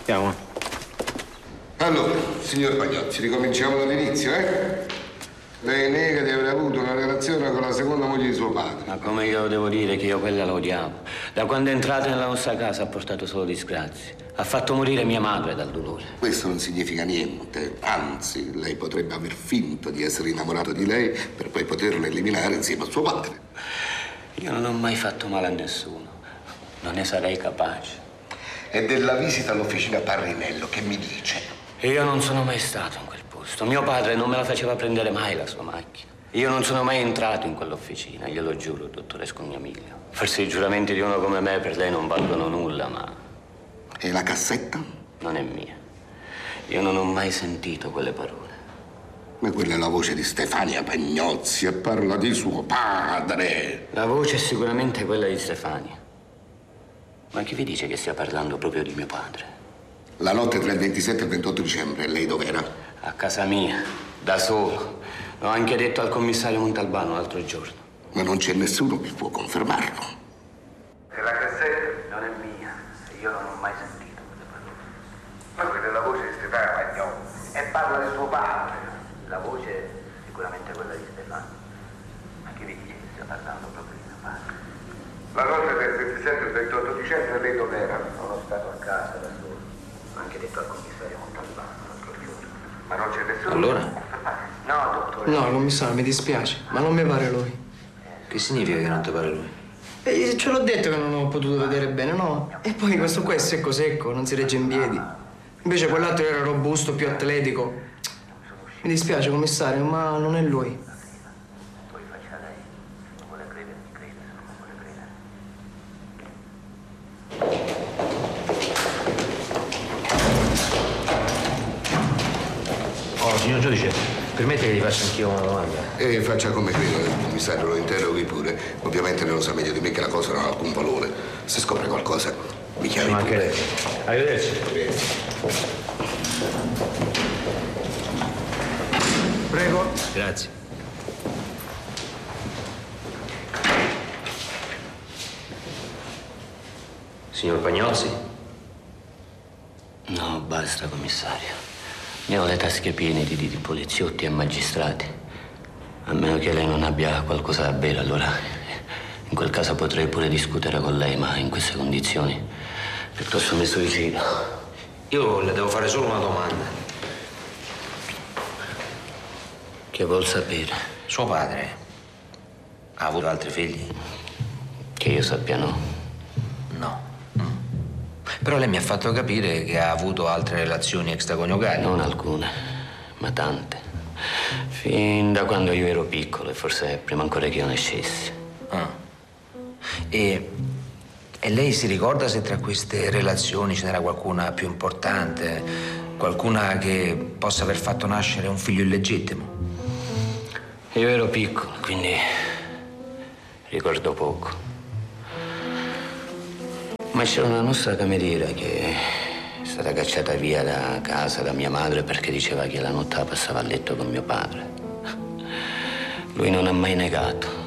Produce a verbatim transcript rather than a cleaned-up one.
Andiamo. Allora, signor Pagnozzi, ricominciamo dall'inizio, eh? Lei nega di aver avuto una relazione con la seconda moglie di suo padre. Ma come glielo devo dire che io quella la odiavo? Da quando è entrata nella nostra casa ha portato solo disgrazie. Ha fatto morire mia madre dal dolore. Questo non significa niente. Anzi, lei potrebbe aver finto di essere innamorato di lei per poi poterlo eliminare insieme a suo padre. Io non ho mai fatto male a nessuno. Non ne sarei capace. E della visita all'officina Parrinello, che mi dice? Io non sono mai stato in quel posto. Mio padre non me la faceva prendere mai la sua macchina. Io non sono mai entrato in quell'officina, glielo giuro, dottore Scognamiglio. Forse i giuramenti di uno come me per lei non valgono nulla, ma... E la cassetta? Non è mia. Io non ho mai sentito quelle parole. Ma quella è la voce di Stefania Pagnozzi e parla di suo padre. La voce è sicuramente quella di Stefania. Ma chi vi dice che stia parlando proprio di mio padre? La notte tra il ventisette e il ventotto dicembre, lei dov'era? A casa mia, da solo. L'ho anche detto al commissario Montalbano l'altro giorno. Ma non c'è nessuno che può confermarlo. E la cassetta non è mia. E io non ho mai sentito quelle parole. Ma quella è la voce di Stefania Pagnozzi. E parla di suo padre. La voce è sicuramente quella di Stefano. Ma chi vi dice che stia parlando proprio di mio padre? La notte del ventisette e ventotto dicembre lei dov'era? Sono stato a casa da solo. L'ho anche detto al commissario Montalbano l'altro giorno. Ma non c'è nessuno? Allora? No, dottore. No, commissario, mi dispiace, ma non mi pare lui. Che significa che non ti pare lui? E ce l'ho detto che non ho potuto vedere bene, no? E poi questo qua è secco secco, non si regge in piedi. Invece quell'altro era robusto, più atletico. Mi dispiace, commissario, ma non è lui. Poi faccia lei. Se non vuole credere, mi crede. Se non vuole credere. Oh, signor giudice, permette che gli faccia anch'io una domanda? E faccia come credo, il commissario lo interroghi pure. Ovviamente non lo sa meglio di me che la cosa non ha alcun valore. Se scopre qualcosa, mi chiami Ci mancherebbe. pure. Arrivederci. Prego. Grazie. Signor Pagnozzi? No, basta, commissario. Ne ho le tasche piene di, di, di poliziotti e magistrati. A meno che lei non abbia qualcosa da bere, allora in quel caso potrei pure discutere con lei, ma in queste condizioni piuttosto mi suicido. Io le devo fare solo una domanda. Che vuol sapere? Suo padre ha avuto altri figli? Che io sappia no. No. Mm. Però lei mi ha fatto capire che ha avuto altre relazioni extraconiugali. Non alcune, ma tante. Fin da quando io ero piccolo e forse prima ancora che io nascessi. Ah. E, e lei si ricorda se tra queste relazioni ce n'era qualcuna più importante? Qualcuna che possa aver fatto nascere un figlio illegittimo? Io ero piccolo, quindi ricordo poco. Ma c'era una nostra cameriera che è stata cacciata via da casa da mia madre perché diceva che la notte la passava a letto con mio padre. Lui non ha mai negato.